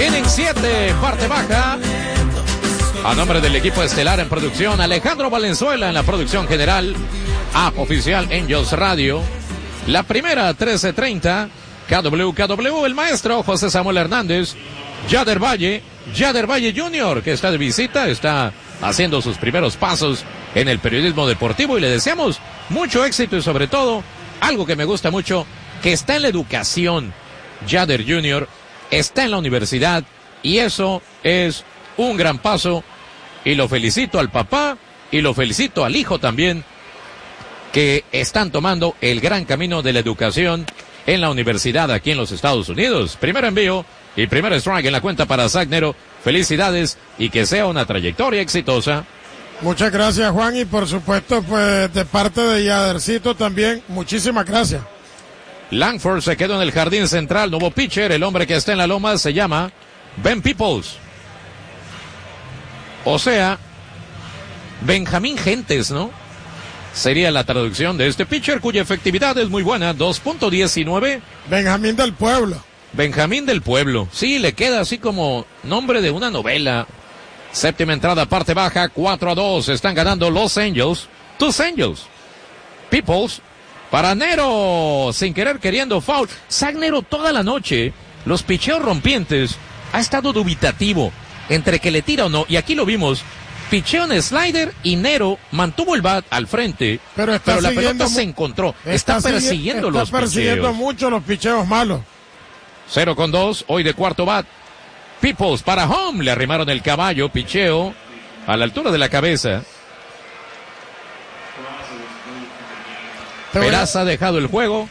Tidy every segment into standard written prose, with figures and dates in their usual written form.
Inning 7, parte baja. A nombre del equipo estelar en producción, Alejandro Valenzuela en la producción general, App Oficial Angels Radio. La primera, 13:30, KWKW, el maestro José Samuel Hernández, Yader Valle Jr., que está de visita, está haciendo sus primeros pasos en el periodismo deportivo y le deseamos mucho éxito y sobre todo, algo que me gusta mucho, que está en la educación. Yader Jr. está en la universidad y eso es un gran paso y lo felicito al papá y lo felicito al hijo también, que están tomando el gran camino de la educación en la universidad aquí en los Estados Unidos. Primer envío y primer strike en la cuenta para Zach Nero. Felicidades y que sea una trayectoria exitosa. Muchas gracias, Juan, y por supuesto, pues de parte de Yadercito también, muchísimas gracias. Langford se quedó en el jardín central, nuevo pitcher, el hombre que está en la loma se llama Ben Peoples. O sea, Benjamín Gentes, ¿no? Sería la traducción de este pitcher cuya efectividad es muy buena, 2.19. Benjamín del Pueblo. Benjamín del Pueblo. Sí, le queda así como nombre de una novela. Séptima entrada, parte baja, 4-2. Están ganando los Angels. Tus Angels. Peoples. Para Nero. Sin querer queriendo foul. Zach Nero toda la noche. Los picheos rompientes. Ha estado dubitativo. Entre que le tira o no. Y aquí lo vimos. Picheo en slider y Nero mantuvo el bat al frente. Pero la pelota se encontró. Está persiguiendo los picheos. Está persiguiendo mucho los picheos malos. 0-2, hoy de cuarto bat. Peoples para home, le arrimaron el caballo, picheo a la altura de la cabeza. Peraza ha dejado el juego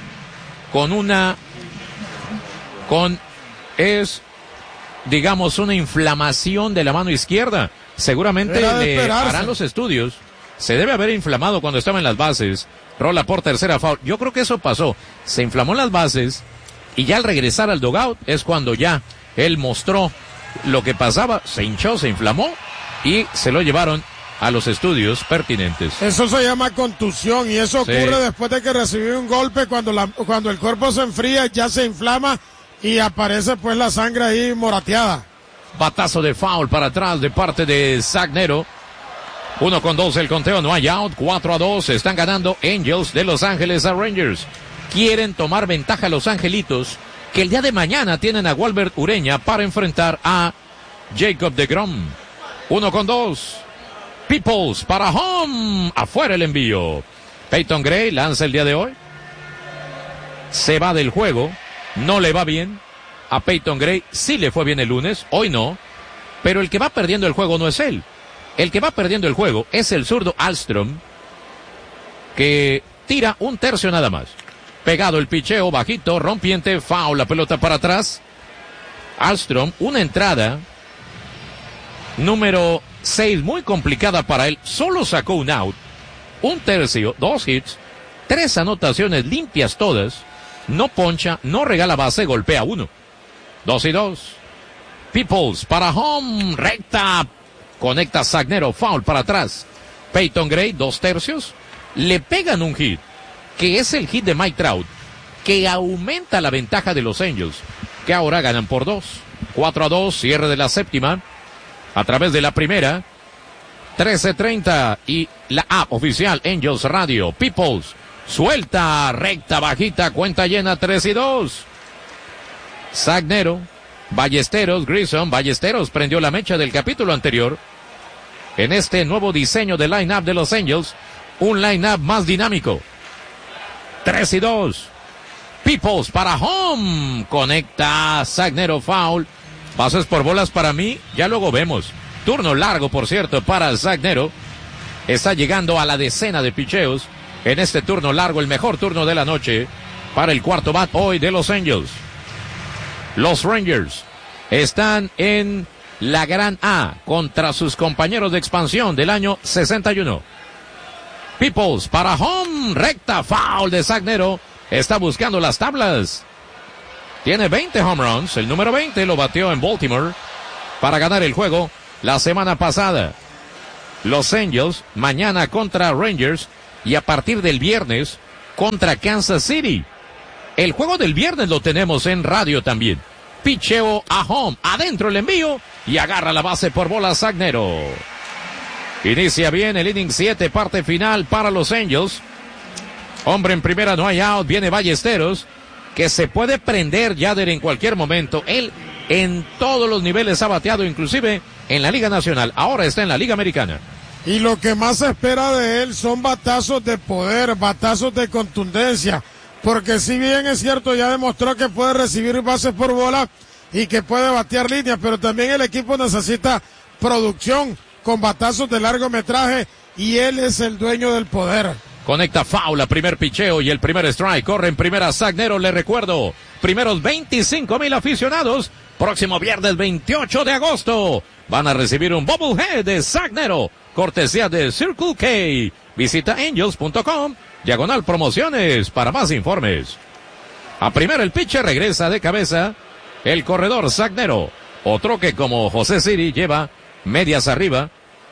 digamos, una inflamación de la mano izquierda. Seguramente le harán los estudios. Se debe haber inflamado cuando estaba en las bases. Rola por tercera, foul. Yo creo que eso pasó. Se inflamó en las bases. Y ya al regresar al dugout es cuando ya él mostró lo que pasaba, se hinchó, se inflamó y se lo llevaron a los estudios pertinentes. Eso se llama contusión y eso ocurre después de que recibió un golpe, cuando el cuerpo se enfría, ya se inflama y aparece pues la sangre ahí morateada. Batazo de foul para atrás de parte de Zach Nero. 1-2 el conteo, no hay out, 4-2, están ganando Angels de Los Ángeles a Rangers. Quieren tomar ventaja a los Angelitos, que el día de mañana tienen a Walbert Ureña para enfrentar a Jacob deGrom. 1-2. Peoples para home. Afuera el envío. Peyton Gray lanza el día de hoy. Se va del juego. No le va bien. A Peyton Gray sí le fue bien el lunes. Hoy no. Pero el que va perdiendo el juego no es él. El que va perdiendo el juego es el zurdo Alstrom, que tira un tercio nada más. Pegado el picheo, bajito, rompiente, foul, la pelota para atrás. Alstrom, una entrada número 6, muy complicada para él. Solo sacó un out, un tercio, 2 hits, 3 anotaciones limpias todas. No poncha, no regala base, golpea 1. 2-2. Peoples para home, recta. Conecta Zach Nero, foul para atrás. Peyton Gray, 2 tercios. Le pegan un hit, que es el hit de Mike Trout, que aumenta la ventaja de los Angels, que ahora ganan por 2. 4-2, cierre de la séptima, a través de la primera, 13:30 y la app oficial Angels Radio. Peoples, suelta, recta, bajita, cuenta llena, 3-2. Zach Nero, Ballesteros, Grissom, Ballesteros prendió la mecha del capítulo anterior. En este nuevo diseño de line-up de los Angels, un line-up más dinámico. 3-2. Peoples para home. Conecta Zach Nero, foul. Pases por bolas para mí, ya luego vemos. Turno largo, por cierto, para Zach Nero. Está llegando a la decena de picheos. En este turno largo, el mejor turno de la noche para el cuarto bat hoy de los Angels. Los Rangers están en la Gran A contra sus compañeros de expansión del año 61. Peoples para home, recta, foul de Zach Nero. Está buscando las tablas. Tiene 20 home runs. El número 20 lo batió en Baltimore para ganar el juego la semana pasada. Los Angels mañana contra Rangers y a partir del viernes contra Kansas City. El juego del viernes lo tenemos en radio también. Picheo a home. Adentro el envío y agarra la base por bola Sagnero. Inicia bien el inning 7, parte final para los Angels. Hombre en primera, no hay out. Viene Ballesteros, que se puede prender Yader en cualquier momento. Él en todos los niveles ha bateado, inclusive en la Liga Nacional. Ahora está en la Liga Americana. Y lo que más se espera de él son batazos de poder, batazos de contundencia. Porque si bien es cierto, ya demostró que puede recibir bases por bola y que puede batear líneas, pero también el equipo necesita producción con batazos de largometraje y él es el dueño del poder. Conecta foul a primer picheo y el primer strike. Corre en primera Sagnero, le recuerdo. Primeros 25,000 aficionados. Próximo viernes 28 de agosto. Van a recibir un bobblehead de Sagnero. Cortesía de Circle K. Visita angels.com/promociones para más informes. A primera el pitcher regresa de cabeza. El corredor Sagnero. Otro que como José Siri lleva medias arriba.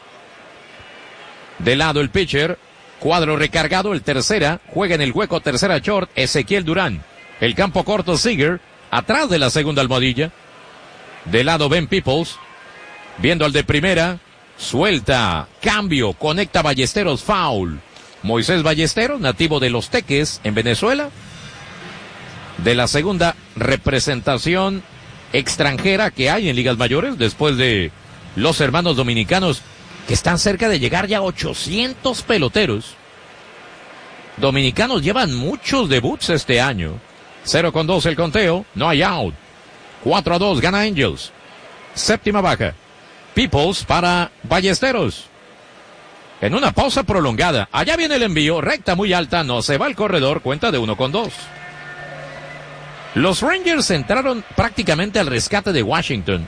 De lado el pitcher. Cuadro recargado, el tercera, juega en el hueco tercera short, Ezequiel Durán. El campo corto Seager, atrás de la segunda almohadilla. De lado Ben Peoples, viendo al de primera, suelta, cambio, conecta Ballesteros, foul. Moisés Ballesteros, nativo de Los Teques, en Venezuela. De la segunda representación extranjera que hay en ligas mayores, después de los hermanos dominicanos, que están cerca de llegar ya a 800 peloteros. Dominicanos llevan muchos debuts este año. 0-2 el conteo, no hay out. 4-2 gana Angels. Séptima baja. Peoples para Ballesteros. En una pausa prolongada, allá viene el envío, recta muy alta, no se va el corredor, cuenta de 1-2. Los Rangers entraron prácticamente al rescate de Washington.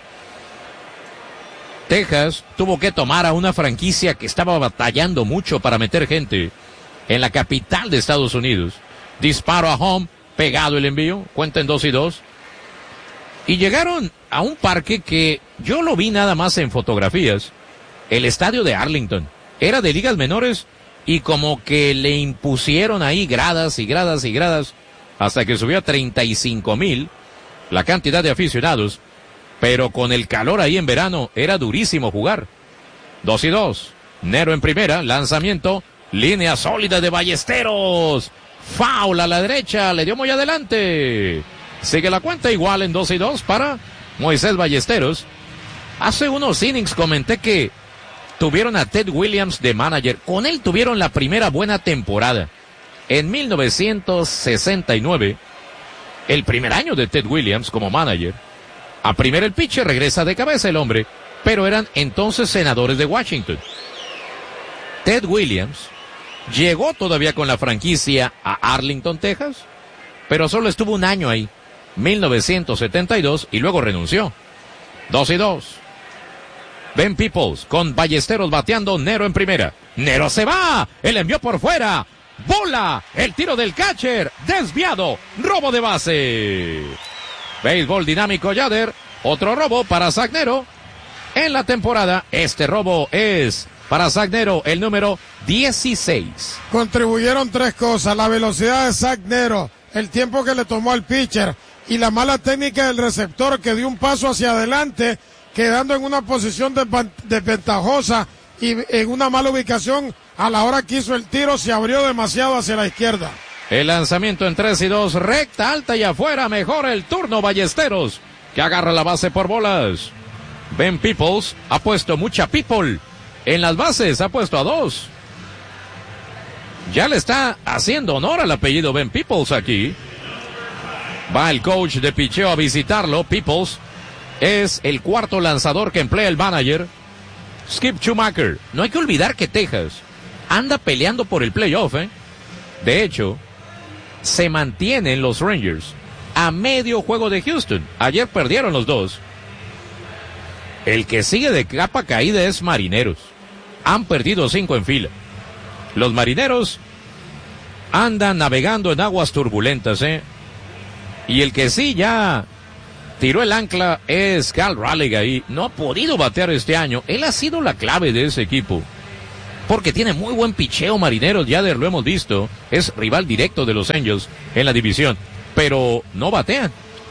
Texas tuvo que tomar a una franquicia que estaba batallando mucho para meter gente en la capital de Estados Unidos. Disparo a home, pegado el envío, cuenta en 2-2. Y llegaron a un parque que yo lo vi nada más en fotografías. El estadio de Arlington. Era de ligas menores y como que le impusieron ahí gradas y gradas y gradas hasta que subió a 35,000 la cantidad de aficionados. Pero con el calor ahí en verano, era durísimo jugar. 2-2. Nero en primera, lanzamiento, línea sólida de Ballesteros. Foul a la derecha, le dio muy adelante. Sigue la cuenta igual en 2-2 para Moisés Ballesteros. Hace unos innings comenté que tuvieron a Ted Williams de manager. Con él tuvieron la primera buena temporada. En 1969, el primer año de Ted Williams como manager. A primera el pitcher, regresa de cabeza el hombre, pero eran entonces senadores de Washington. Ted Williams llegó todavía con la franquicia a Arlington, Texas, pero solo estuvo un año ahí, 1972, y luego renunció. 2-2. Ben Peoples con Ballesteros bateando, Nero en primera. Nero se va, el envió por fuera. Bola, el tiro del catcher, desviado, robo de base. Béisbol dinámico Yader, otro robo para Sagnero en la temporada. Este robo es para Sagnero el número 16. Contribuyeron tres cosas: la velocidad de Sagnero, el tiempo que le tomó al pitcher y la mala técnica del receptor, que dio un paso hacia adelante, quedando en una posición desventajosa y en una mala ubicación. A la hora que hizo el tiro se abrió demasiado hacia la izquierda. El lanzamiento en 3-2, recta, alta y afuera. Mejora el turno Ballesteros, que agarra la base por bolas. Ben Peoples ha puesto mucha people en las bases, ha puesto a 2. Ya le está haciendo honor al apellido Ben Peoples aquí. Va el coach de picheo a visitarlo. Peoples es el cuarto lanzador que emplea el manager, Skip Schumacher. No hay que olvidar que Texas anda peleando por el playoff, De hecho, se mantienen los Rangers a medio juego de Houston. Ayer perdieron los dos. El que sigue de capa caída es Marineros. Han perdido 5 en fila. Los Marineros andan navegando en aguas turbulentas, Y el que sí ya tiró el ancla es Cal Raleigh ahí. No ha podido batear este año. Él ha sido la clave de ese equipo, porque tiene muy buen picheo Marineros. Ya lo hemos visto. Es rival directo de los Angels en la división, pero no batean.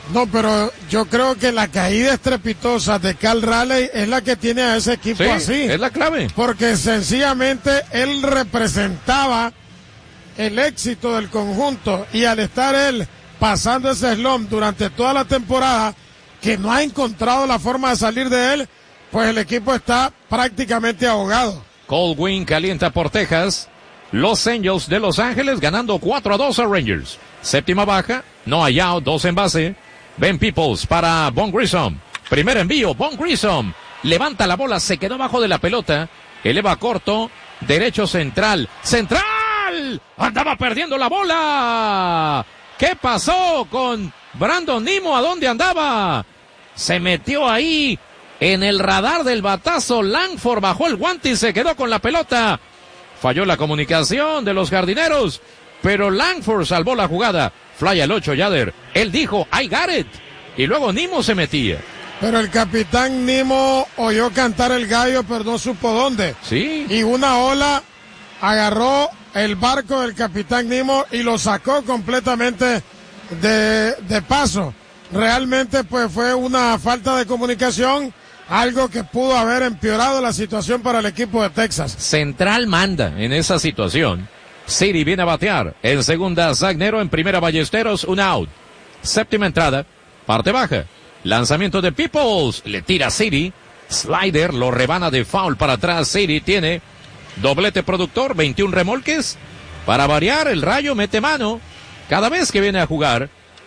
No, pero yo creo que la caída estrepitosa de Cal Raleigh es la que tiene a ese equipo así. Es la clave. Porque sencillamente él representaba el éxito del conjunto y al estar él pasando ese slump durante toda la temporada, que no ha encontrado la forma de salir de él, pues el equipo está prácticamente ahogado. Coldwin calienta por Texas. Los Angels de Los Ángeles ganando 4-2 a Rangers. Séptima baja, no hay out, 2 en base. Ben Peoples para Von Grissom. Primer envío, Von Grissom. Levanta la bola, se quedó abajo de la pelota. Eleva corto, derecho central. ¡Central! Andaba perdiendo la bola. ¿Qué pasó con Brandon Nimmo? ¿A dónde andaba? Se metió ahí en el radar del batazo. Langford bajó el guante y se quedó con la pelota. Falló la comunicación de los jardineros, pero Langford salvó la jugada. Fly al 8, Yader. Él dijo, I got it. Y luego Nimmo se metía. Pero el capitán Nimmo oyó cantar el gallo, pero no supo dónde. Sí. Y una ola agarró el barco del capitán Nimmo y lo sacó completamente de paso. Realmente pues fue una falta de comunicación, algo que pudo haber empeorado la situación para el equipo de Texas. Central manda en esa situación. City viene a batear. En segunda, Zagnero. En primera, Ballesteros. Un out. Séptima entrada. Parte baja. Lanzamiento de Peoples. Le tira City. Slider lo rebana de foul para atrás. City tiene doblete productor. 21 remolques. Para variar, el Rayo mete mano. Cada vez que viene a jugar.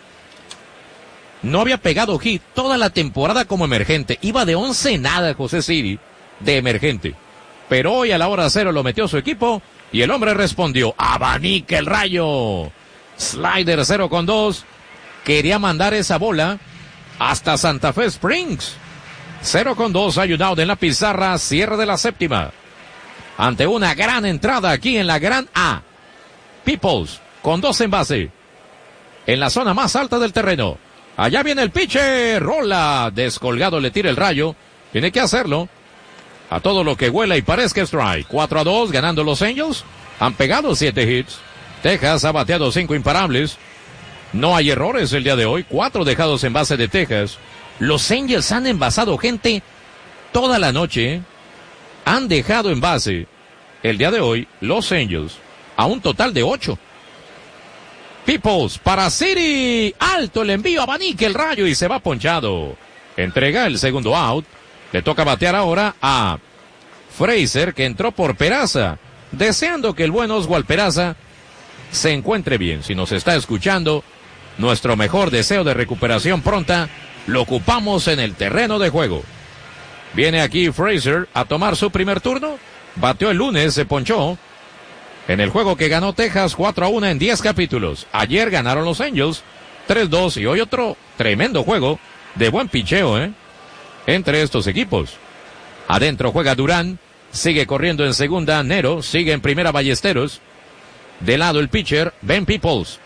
No había pegado hit toda la temporada como emergente. Iba de 11-0 José City de emergente. Pero hoy a la hora cero lo metió su equipo y el hombre respondió, abanica el Rayo. Slider 0-2. Quería mandar esa bola hasta Santa Fe Springs. 0-2 ayudado en la pizarra, cierre de la séptima. Ante una gran entrada aquí en la gran A. Peoples con 2 en base. En la zona más alta del terreno. Allá viene el pitcher, rola, descolgado le tira el Rayo, tiene que hacerlo, a todo lo que huela y parezca strike. 4-2 ganando los Angels, han pegado 7 hits, Texas ha bateado 5 imparables, no hay errores el día de hoy, 4 dejados en base de Texas. Los Angels han envasado gente toda la noche, han dejado en base el día de hoy los Angels a un total de 8. Peoples para City, alto el envío, abanica el Rayo y se va ponchado. Entrega el segundo out, le toca batear ahora a Fraser que entró por Peraza, deseando que el buen Oswald Peraza se encuentre bien. Si nos está escuchando, nuestro mejor deseo de recuperación pronta lo ocupamos en el terreno de juego. Viene aquí Fraser a tomar su primer turno, bateó el lunes, se ponchó. En el juego que ganó Texas 4-1 en 10 capítulos. Ayer ganaron los Angels 3-2 y hoy otro tremendo juego de buen picheo, entre estos equipos. Adentro juega Durán, sigue corriendo en segunda Nero, sigue en primera Ballesteros. De lado el pitcher, Ben Peoples.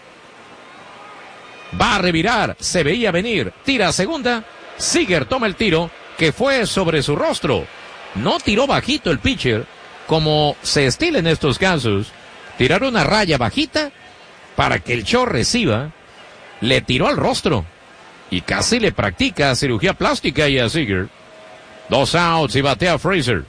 Va a revirar, se veía venir, tira a segunda, Seager toma el tiro, que fue sobre su rostro. No tiró bajito el pitcher, como se estila en estos casos, tirar una raya bajita para que el short reciba, le tiró al rostro y casi le practica cirugía plástica y a Seager. 2 outs y batea Fraser.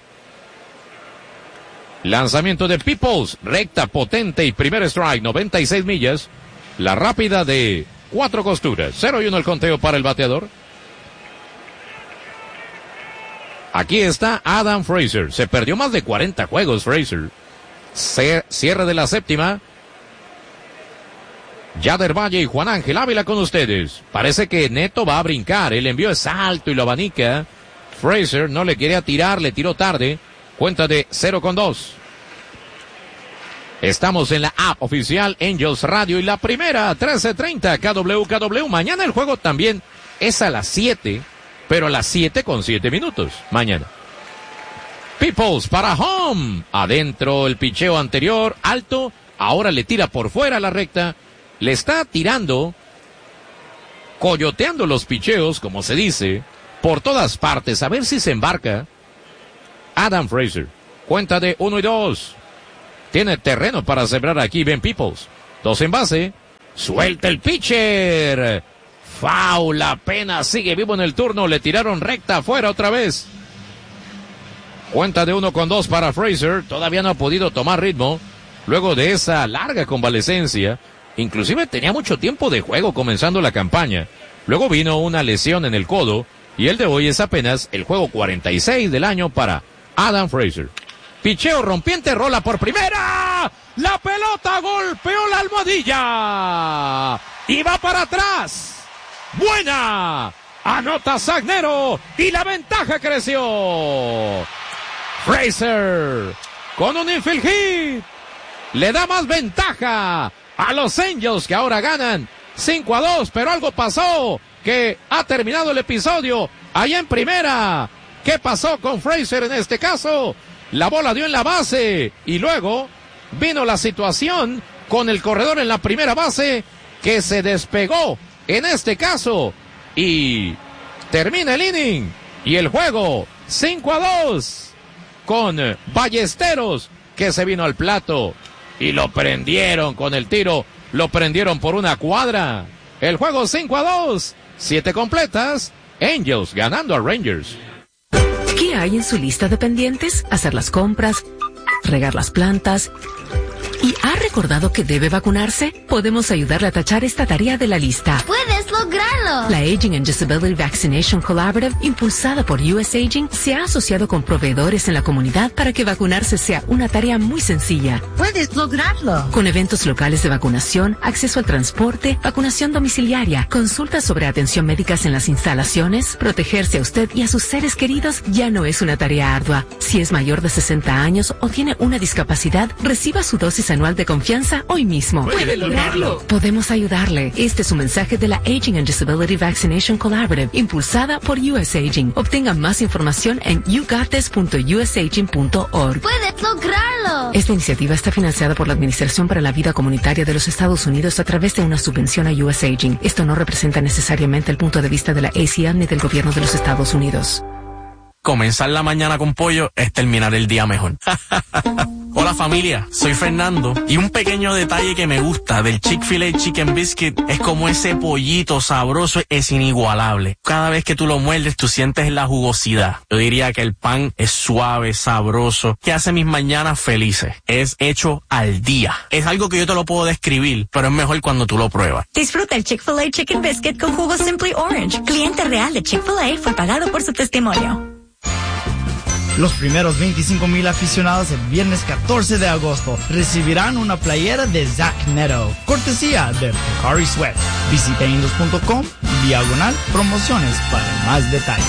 Lanzamiento de Peoples, recta potente y primer strike, 96 millas, la rápida de 4 costuras, 0-1 el conteo para el bateador. Aquí está Adam Fraser. Se perdió más de 40 juegos Fraser. Cierre de la séptima. Yader Valle y Juan Ángel Ávila con ustedes. Parece que Neto va a brincar. El envío es alto y lo abanica. Fraser no le quería tirar, le tiró tarde. Cuenta de 0-2. Estamos en la app oficial Angels Radio y la primera 13:30 KWKW. Mañana el juego también es a las 7. Pero a las 7:07 mañana. Peoples para home. Adentro el picheo anterior, alto. Ahora le tira por fuera la recta. Le está tirando, coyoteando los picheos, como se dice, por todas partes. A ver si se embarca. Adam Fraser. Cuenta de 1-2. Tiene terreno para sembrar aquí Ben Peoples. 2 en base. Suelta el pitcher. Foul, apenas sigue vivo en el turno, le tiraron recta afuera otra vez. Cuenta de 1-2 para Frazier, todavía no ha podido tomar ritmo luego de esa larga convalecencia. Inclusive tenía mucho tiempo de juego comenzando la campaña. Luego vino una lesión en el codo y el de hoy es apenas el juego 46 del año para Adam Frazier. Picheo rompiente, rola por primera. La pelota golpeó la almohadilla y va para atrás. Buena. Anota Zagnero y la ventaja creció. Frazier con un infield hit le da más ventaja a los Angels, que ahora ganan 5-2, pero algo pasó que ha terminado el episodio allá en primera. ¿Qué pasó con Frazier en este caso? La bola dio en la base y luego vino la situación con el corredor en la primera base que se despegó en este caso y termina el inning y el juego 5-2 con Ballesteros, que se vino al plato y lo prendieron con el tiro, lo prendieron por una cuadra. El juego 5-2, 7 completas, Angels ganando a Rangers. ¿Qué hay en su lista de pendientes? Hacer las compras, regar las plantas. ¿Y ha recordado que debe vacunarse? Podemos ayudarle a tachar esta tarea de la lista. ¡Puedes lograrlo! La Aging and Disability Vaccination Collaborative, impulsada por US Aging, se ha asociado con proveedores en la comunidad para que vacunarse sea una tarea muy sencilla. ¡Puedes lograrlo! Con eventos locales de vacunación, acceso al transporte, vacunación domiciliaria, consultas sobre atención médicas en las instalaciones, protegerse a usted y a sus seres queridos ya no es una tarea ardua. Si es mayor de 60 años o tiene una discapacidad, reciba su dosis anual de confianza hoy mismo. ¡Puede lograrlo! Podemos ayudarle. Este es un mensaje de la Aging and Disability Vaccination Collaborative, impulsada por US Aging. Obtenga más información en yougotthis.usaging.org. ¡Puedes lograrlo! Esta iniciativa está financiada por la Administración para la Vida Comunitaria de los Estados Unidos a través de una subvención a US Aging. Esto no representa necesariamente el punto de vista de la ACM ni del gobierno de los Estados Unidos. Comenzar la mañana con pollo es terminar el día mejor. Hola familia, soy Fernando y un pequeño detalle que me gusta del Chick-fil-A Chicken Biscuit es como ese pollito sabroso es inigualable. Cada vez que tú lo muerdes tú sientes la jugosidad. Yo diría que el pan es suave, sabroso, que hace mis mañanas felices. Es hecho al día. Es algo que yo te lo puedo describir, pero es mejor cuando tú lo pruebas. Disfruta el Chick-fil-A Chicken Biscuit con jugo Simply Orange. Cliente real de Chick-fil-A fue pagado por su testimonio. Los primeros 25,000 aficionados el viernes 14 de agosto recibirán una playera de Zach Neto, cortesía de Pocari Sweat. Visita Ingles.com/promociones para más detalles.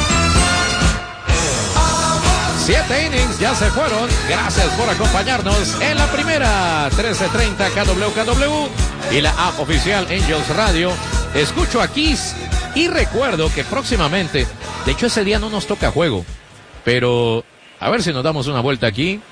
7 innings ya se fueron. Gracias por acompañarnos en la primera. 13:30 KWKW y la app oficial Angels Radio. Escucho a Kiss y recuerdo que próximamente, de hecho ese día no nos toca juego, pero a ver si nos damos una vuelta aquí.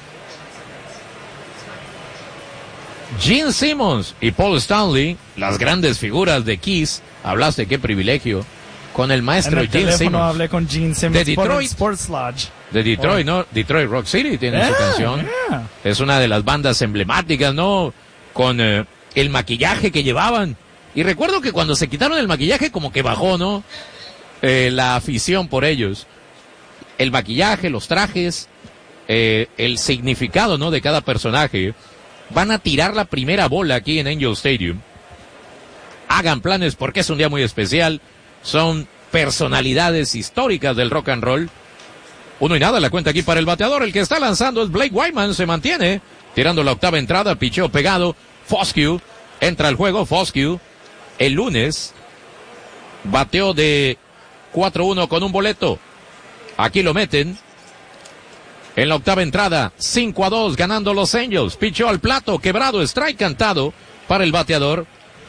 Gene Simmons y Paul Stanley, las grandes figuras de Kiss. Hablaste, qué privilegio, con el maestro Gene Simmons. Hablé con Gene Simmons de Detroit, por el Sports Lodge. De Detroit, ¿no? Detroit Rock City tiene su canción. Es una de las bandas emblemáticas, ¿no? Con el maquillaje que llevaban. Y recuerdo que cuando se quitaron el maquillaje como que bajó, ¿no? La afición por ellos. El maquillaje, los trajes, el significado, ¿no? De cada personaje. Van a tirar la primera bola aquí en Angel Stadium. Hagan planes porque es un día muy especial. Son personalidades históricas del rock and roll. 1-0 la cuenta aquí para el bateador. El que está lanzando es Blake Wyman. Se mantiene tirando la octava entrada. Picheo pegado. Foscue entra al juego. Foscue el lunes bateó de 4-1 con un boleto. Aquí lo meten en la octava entrada. 5-2 ganando los Angels. Pichó al plato, quebrado, strike cantado para el bateador.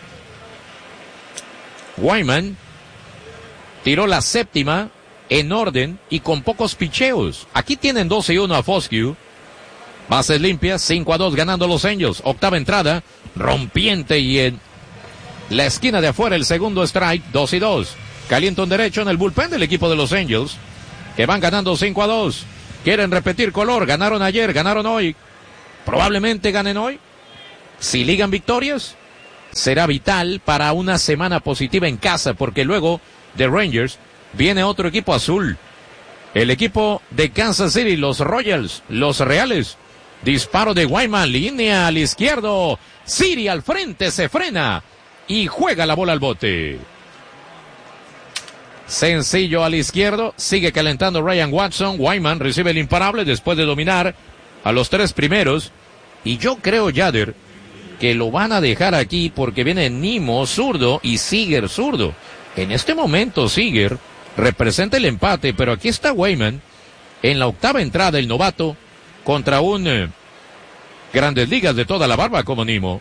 Wyman tiró la séptima en orden y con pocos picheos. Aquí tienen 12-1 a Foscue. Bases limpias, 5-2 ganando los Angels. Octava entrada, rompiente y en la esquina de afuera el segundo strike, 2-2. Calienta un derecho en el bullpen del equipo de los Angels, que van ganando 5-2. Quieren repetir color, ganaron ayer, ganaron hoy. Probablemente ganen hoy. Si ligan victorias, será vital para una semana positiva en casa, porque luego de Rangers viene otro equipo azul. El equipo de Kansas City, los Royals, los Reales. Disparo de Wyman, línea al izquierdo. City al frente, se frena y juega la bola al bote. Sencillo al izquierdo, sigue calentando Ryan Watson. Wyman recibe el imparable después de dominar a los 3 primeros. Y yo creo, Yader, que lo van a dejar aquí porque viene Nimmo zurdo y Seager zurdo. En este momento Seager representa el empate, pero aquí está Wyman en la octava entrada, el novato, contra un Grandes Ligas de toda la barba como Nimmo.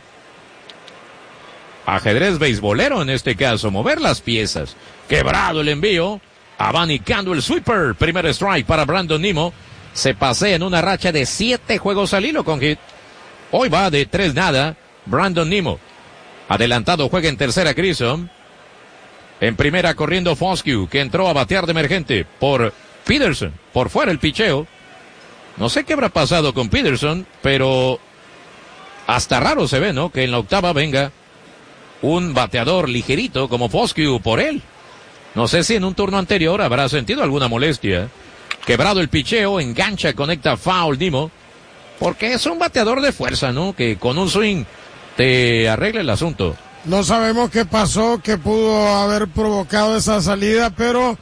Ajedrez beisbolero en este caso, mover las piezas. Quebrado el envío, abanicando el sweeper. Primer strike para Brandon Nimmo. Se pasea en una racha de 7 juegos al hilo con hit. Hoy va de 3-0 Brandon Nimmo. Adelantado juega en tercera Grissom. En primera corriendo Foscue, que entró a batear de emergente por Peterson. Por fuera el picheo. No sé qué habrá pasado con Peterson, pero hasta raro se ve, ¿no? Que en la octava venga un bateador ligerito como Foscue por él. No sé si en un turno anterior habrá sentido alguna molestia. Quebrado el picheo, engancha, conecta foul Nimmo. Porque es un bateador de fuerza, ¿no? Que con un swing te arregla el asunto. No sabemos qué pasó, qué pudo haber provocado esa salida, pero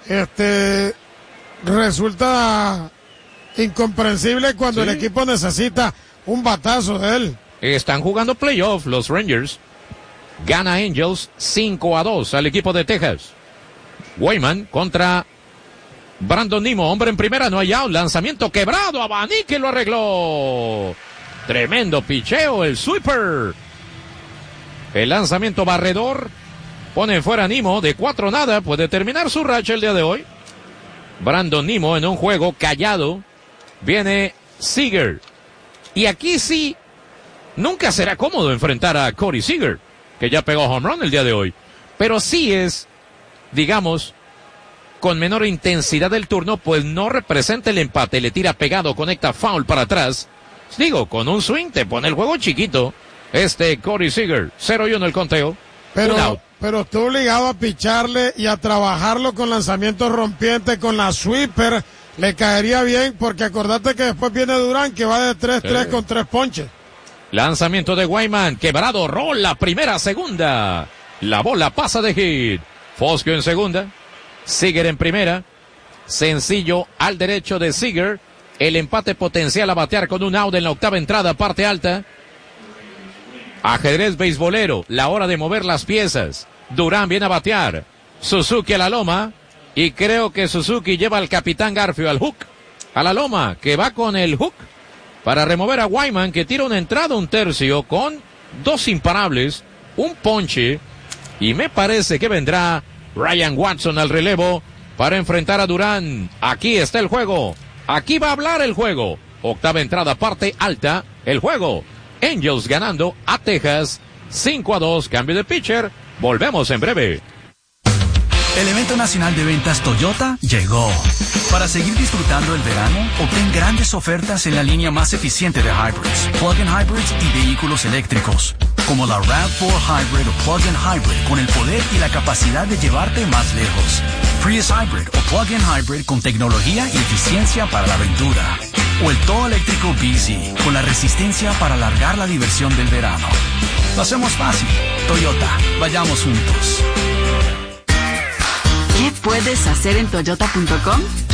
resulta incomprensible cuando el equipo necesita un batazo de él. Están jugando playoff los Rangers. Gana Angels 5-2 al equipo de Texas. Wyman contra Brandon Nimmo, hombre en primera, no hay out, lanzamiento quebrado, abanique lo arregló. Tremendo picheo, el sweeper. El lanzamiento barredor pone fuera a Nimmo de 4-0, puede terminar su racha el día de hoy. Brandon Nimmo en un juego callado. Viene Seager. Y aquí sí, nunca será cómodo enfrentar a Corey Seager, que ya pegó home run el día de hoy. Pero sí es, digamos, con menor intensidad del turno, pues no representa el empate, le tira pegado, conecta foul para atrás. Digo, con un swing te pone el juego chiquito. Corey Seager, 0-1 el conteo. Pero está obligado a picharle y a trabajarlo con lanzamientos rompientes, con la sweeper. Le caería bien, porque acordate que después viene Durán, que va de 3-3 con 3 ponches. Lanzamiento de Wyman, quebrado, rola, primera, segunda. La bola pasa de hit. Foscue en segunda. Seager en primera. Sencillo al derecho de Seager. El empate potencial a batear con un out en la octava entrada, parte alta. Ajedrez beisbolero, la hora de mover las piezas. Durán viene a batear. Suzuki a la loma. Y creo que Suzuki lleva al capitán Garfio al hook. A la loma, que va con el hook para remover a Wyman, que tira una entrada, un tercio, con 2 imparables, un ponche. Y me parece que vendrá Ryan Watson al relevo para enfrentar a Durán. Aquí está el juego. Aquí va a hablar el juego. Octava entrada, parte alta, el juego. Angels ganando a Texas 5-2, cambio de pitcher. Volvemos en breve. El evento nacional de ventas Toyota llegó. Para seguir disfrutando el verano, obtén grandes ofertas en la línea más eficiente de hybrids, plug-in hybrids y vehículos eléctricos, como la RAV4 Hybrid o plug-in hybrid, con el poder y la capacidad de llevarte más lejos. Prius Hybrid o plug-in hybrid con tecnología y eficiencia para la aventura. O el todo eléctrico BZ, con la resistencia para alargar la diversión del verano. Lo hacemos fácil. Toyota, vayamos juntos. ¿Qué puedes hacer en Toyota.com?